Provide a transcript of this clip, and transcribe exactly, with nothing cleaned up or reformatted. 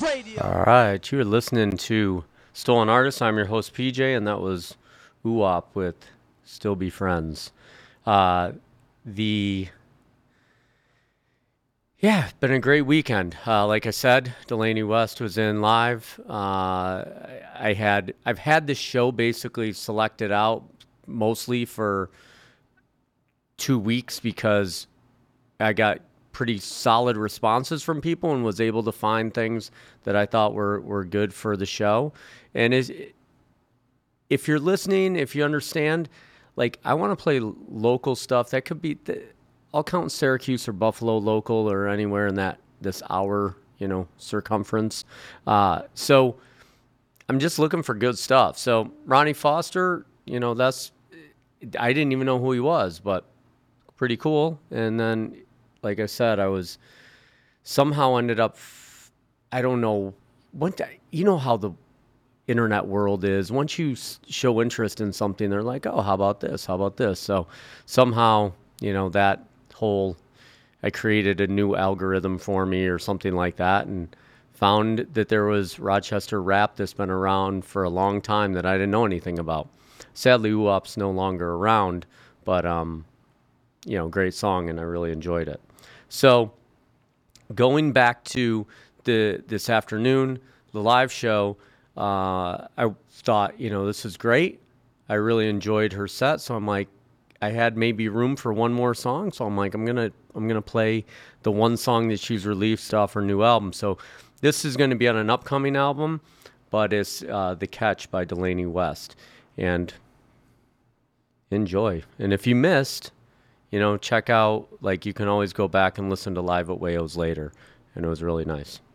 Radio. All right, you were listening to Stolen Artists. I'm your host, P J, and that was U-Wop with Still Be Friends. Uh, the Yeah, been a great weekend. Uh, like I said, Delaney West was in live. Uh, I had I've had this show basically selected out mostly for two weeks because I got pretty solid responses from people and was able to find things that I thought were, were good for the show. And is if you're listening, if you understand, like I want to play local stuff that could be, I'll count Syracuse or Buffalo local or anywhere in that this hour, you know, circumference. Uh, so I'm just looking for good stuff. So Ronnie Foster, you know, that's, I didn't even know who he was, but pretty cool. And then, like I said, I was somehow ended up, I don't know, what, you know how the internet world is. Once you show interest in something, they're like, oh, how about this? How about this? So somehow, you know, that whole, I created a new algorithm for me or something like that and found that there was Rochester rap that's been around for a long time that I didn't know anything about. Sadly, U-Wop's no longer around, but, um, you know, great song, and I really enjoyed it. So going back to the this afternoon, the live show, uh, I thought, you know, this is great. I really enjoyed her set, so I'm like, I had maybe room for one more song, so I'm like, I'm gonna I'm gonna play the one song that she's released off her new album. So this is going to be on an upcoming album, but it's uh, The Catch by Delaney West, and enjoy. And if you missed, you know, check out, like, you can always go back and listen to Live at Wayo's later, and it was really nice.